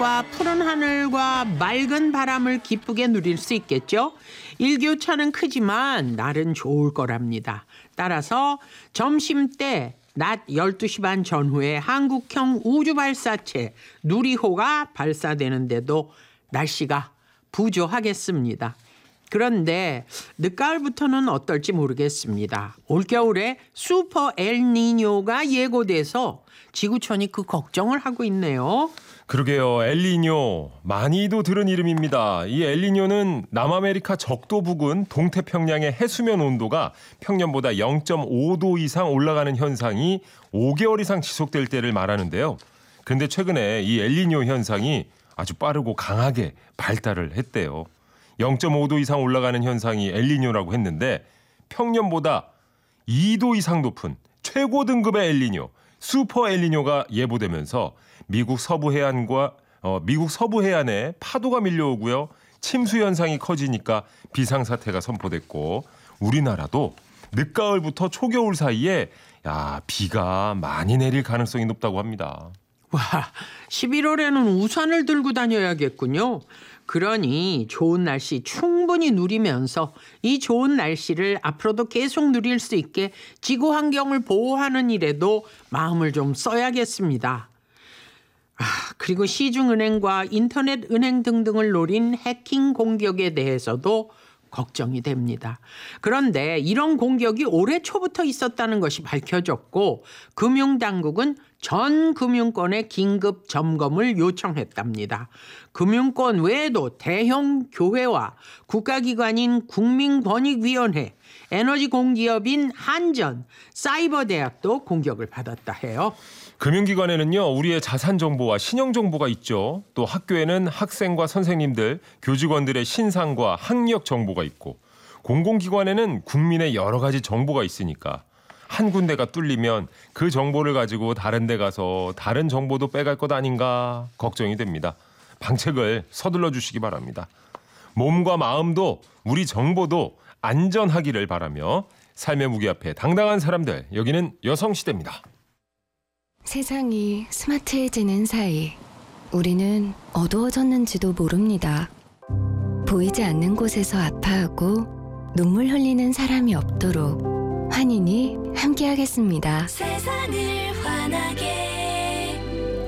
햇살과 푸른 하늘과 맑은 바람을 기쁘게 누릴 수 있겠죠. 일교차는 크지만 날은 좋을 거랍니다. 따라서 점심때 낮 12시 반 전후에 한국형 우주발사체 누리호가 발사되는데도 날씨가 부조하겠습니다. 그런데 늦가을부터는 어떨지 모르겠습니다. 올겨울에 슈퍼 엘니뇨가 예고돼서 지구촌이 그 걱정을 하고 있네요. 그러게요. 엘니뇨. 많이도 들은 이름입니다. 이 엘니뇨는 남아메리카 적도 부근 동태평양의 해수면 온도가 평년보다 0.5도 이상 올라가는 현상이 5개월 이상 지속될 때를 말하는데요. 그런데 최근에 이 엘니뇨 현상이 아주 빠르고 강하게 발달을 했대요. 0.5도 이상 올라가는 현상이 엘니뇨라고 했는데 평년보다 2도 이상 높은 최고 등급의 엘니뇨, 슈퍼 엘니뇨가 예보되면서 미국 서부 해안에 파도가 밀려오고요. 침수 현상이 커지니까 비상사태가 선포됐고 우리나라도 늦가을부터 초겨울 사이에 비가 많이 내릴 가능성이 높다고 합니다. 와, 11월에는 우산을 들고 다녀야겠군요. 그러니 좋은 날씨 충분히 누리면서 이 좋은 날씨를 앞으로도 계속 누릴 수 있게 지구 환경을 보호하는 일에도 마음을 좀 써야겠습니다. 그리고 시중은행과 인터넷 은행 등등을 노린 해킹 공격에 대해서도 걱정이 됩니다. 그런데 이런 공격이 올해 초부터 있었다는 것이 밝혀졌고 금융당국은 전 금융권에 긴급 점검을 요청했답니다. 금융권 외에도 대형 교회와 국가기관인 국민권익위원회, 에너지 공기업인 한전, 사이버대학도 공격을 받았다 해요. 금융기관에는요, 우리의 자산 정보와 신용 정보가 있죠. 또 학교에는 학생과 선생님들, 교직원들의 신상과 학력 정보가 있고 공공기관에는 국민의 여러 가지 정보가 있으니까 한 군데가 뚫리면 그 정보를 가지고 다른 데 가서 다른 정보도 빼갈 것 아닌가 걱정이 됩니다. 방책을 서둘러 주시기 바랍니다. 몸과 마음도 우리 정보도 안전하기를 바라며 삶의 무게 앞에 당당한 사람들, 여기는 여성시대입니다. 세상이 스마트해지는 사이 우리는 어두워졌는지도 모릅니다. 보이지 않는 곳에서 아파하고 눈물 흘리는 사람이 없도록 환인이 함께하겠습니다. 세상을 환하게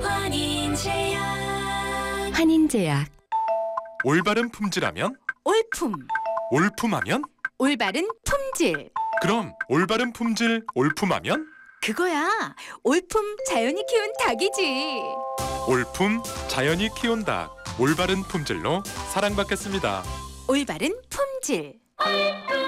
환인제약. 환인제약. 올바른 품질하면 올품. 올품하면 올바른 품질. 그럼 올바른 품질 올품하면 그거야. 올품 자연이 키운 닭이지. 올품 자연이 키운 닭. 올바른 품질로 사랑받겠습니다. 올바른 품질.